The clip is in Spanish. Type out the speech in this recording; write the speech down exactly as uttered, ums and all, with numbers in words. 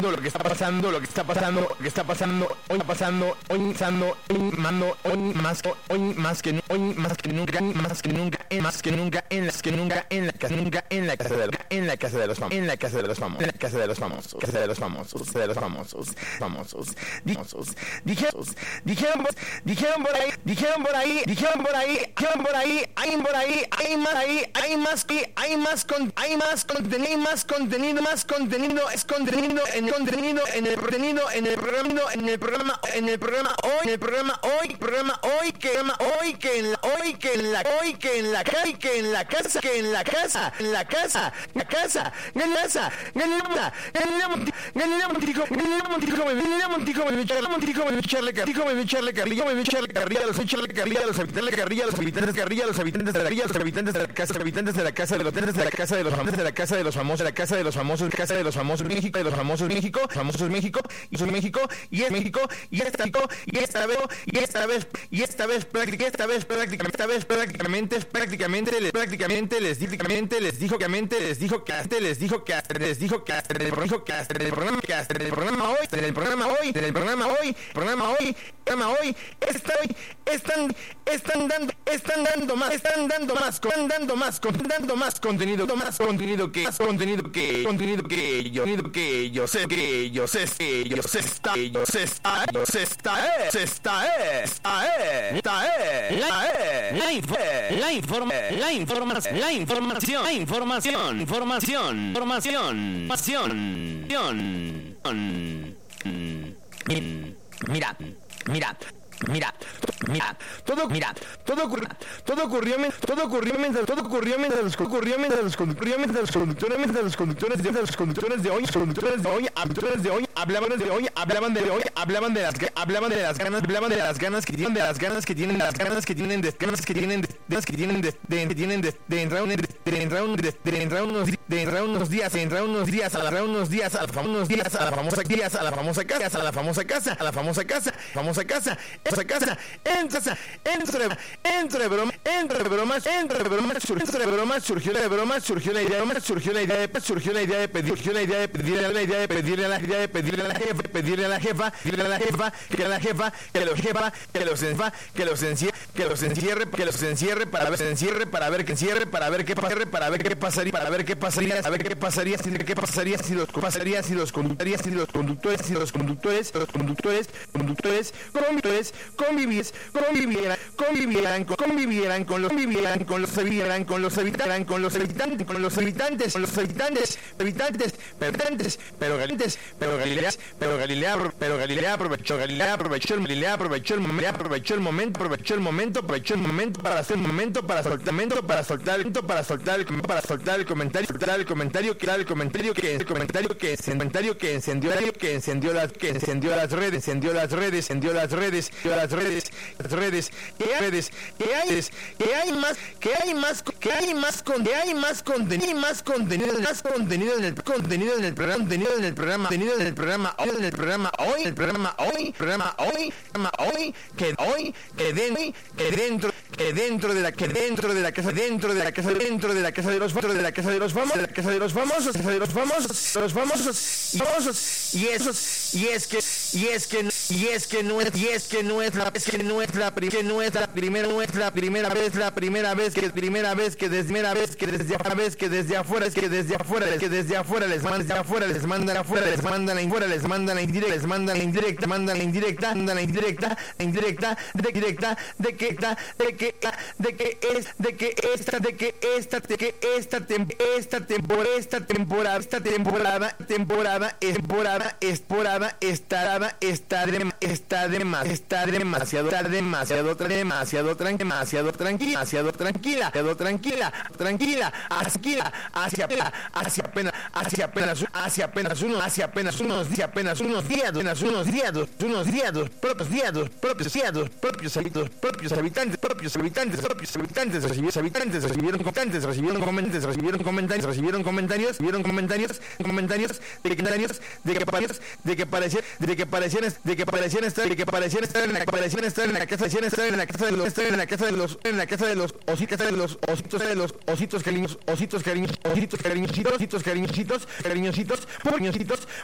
lo que está pasando, lo que está pasando, lo que está pasando, hoy está pasando, hoy pasando, hoy mando, hoy más, hoy más que hoy más que nunca, más que nunca, más que nunca, en las que nunca, en la casa, nunca, en la casa de los, en la casa de los famosos, en la casa de los famosos, en la casa de los famosos, casa de los famosos, de los famosos, famosos, famosos, dijeron, dijeron, dijeron por ahí, dijeron por ahí, dijeron por ahí, dijeron por ahí, hay por ahí, hay más ahí, hay más que, hay más con, hay más contenido, hay más contenido, más contenido, es contenido en el contenido, en el contenido, en el programa, en el programa, en el programa hoy, en el programa hoy, programa hoy que hoy que en la hoy que en la hoy que en la hoy que en la casa, que en la casa, en la casa, la casa, en la casa, en la casa, en la en la montico, en la montico, en la montico, en la montico, en echarle carrillo, en echarle carrillo, en echarle carrillo, los echarle carrillo, los habitantes de carrillo, los habitantes de carrillo, los habitantes de la carrillo, los habitantes de la casa, los habitantes de la casa de los habitantes de la casa de los famosos, de la casa de los famosos, de la casa de los famosos, casa de los famosos México, de los famosos México, famosos México, y son México, y es México, y esta y esta vez, y esta vez, y esta vez prácticamente, esta vez prácticamente, esta vez prácticamente, prácticamente les prácticamente les prácticamente les dijo que les dijo que les dijo que les dijo que hasta el programa que hasta el programa que hasta el programa hoy, en el programa hoy, en el programa hoy, programa hoy, programa hoy, está hoy, están están dando, están dando más, están dando más, están dando más, dando más contenido, más contenido que, más contenido que, contenido que yo, que yo sé, que yo sé, que yo sé, está, yo sé, está, yo sé, está, está, está, está, la información, la información, la información, la información, la información, información, información, información, mira, mira. Mira, mira, todo, mira, todo ocurrió, todo ocurrió, todo ocurrió mientras, todo ocurrió mientras los ocurrió mientras los ocurrió mientras los conductores, mientras los conductores de los conductores de hoy, los conductores de hoy, conductores de hoy, hablaban de hoy, hablaban de hoy, hablaban de las, hablaban de las ganas, hablaban de las ganas que tienen, de las ganas que tienen, las ganas que tienen, de ganas que tienen, de ganas que tienen, de que tienen de de entrar de entrar de entrar unos de entrar unos días, de entrar unos días, a la unos días, a la famosos días, a la famosa días, a la famosa casa, a la famosa casa, a la famosa casa, famosa casa. Esa casa, entre, entre, entre bromas, entre bromas, entre bromas, entre bromas, surgió la broma, surgió la idea, surgió la idea de, surgió la idea de pedir, surgió la idea de pedirle, la idea de pedirle a la idea de pedirle a la jefa, pedirle a la jefa, pedirle a la jefa, que a la jefa, que los jefa, que los enfa, que los encierre, que los encierre, que los encierre para ver, se encierre para ver que encierre, para ver qué pasaría, para ver qué pasaría, para ver qué pasaría, a ver qué pasaría, si qué pasaría si los pasaría si los conductores, si los conductores, si los conductores, los conductores, conductores, conductores convivieran, convivieran, convivieran, convivieran con los convivieran con los vivieran con los habitantes, con los habitantes, con los habitantes, con los habitantes, habitantes, habitantes, pero Galileas, pero Galilea, pero Galilea, pero Galilea aprovechó, Galilea aprovechó, Galilea aprovechó el momento, aprovechó el momento, aprovechó el momento, aprovechó el momento para hacer un momento para soltar, momento para soltar, momento para soltar, el para soltar el comentario, soltar el comentario, que era el comentario que el comentario que el comentario que encendió, que encendió las, que encendió las redes, encendió las redes, encendió las redes, las redes, las redes, que hay redes, que hay, que hay más, que hay más, que hay más, con, que hay más contenido, más contenido, más contenido en el contenido en el programa, contenido en el programa, contenido en el programa, hoy en el programa, hoy, el programa, hoy, programa, hoy, programa, hoy, que hoy, que dentro, que dentro, que dentro de la, que dentro de la casa, dentro de la casa, dentro de la casa de los, dentro de la casa de los famosos, de la casa de los famosos, casa de los famosos, los famosos, y famosos, y esos, y es que, y es que, y es que no es, y es que no es la, es que no es la, que no es la primera, no es la primera vez, la primera vez que, primera vez que desde, primera vez que desde afuera, vez que desde afuera, es que desde afuera, es que desde afuera les mandan, desde afuera les mandan afuera, les mandan a afuera, les mandan a indirecta, les mandan a indirecta, mandan a indirecta, mandan a indirecta, indirecta, de directa, de que, de que, de que es, de que esta, de que esta, de que esta, esta temporada, esta temporada, esta temporada, temporada, temporada, temporada, estará, está de, está de más, está demasiado, está demasiado, demasiado, demasiado tranquila, demasiado tranquila, demasiado tranquila, tranquila, tranquila, hacia apenas, hacia apenas, hacia apenas, hacia apenas unos, hacia apenas unos días, apenas unos días, apenas unos días, unos días, propios días, propios días, propios habitantes, propios habitantes, propios habitantes, propios habitantes, recibieron habitantes, recibieron comentarios, recibieron comentarios, recibieron comentarios, recibieron comentarios, recibieron comentarios, comentarios, de comentarios, de que parecieran, de que parecieran, de que parecieran, de que parecieran estar, de que parecieran estar en la, parecieran estar en la casa, parecieran estar en la casa de los, estar en la casa de los, en la casa de los ositos, de los ositos, de los ositos cariños, ositos cariños, ositos cariñositos, ositos cariñositos, cariñositos, cariñositos,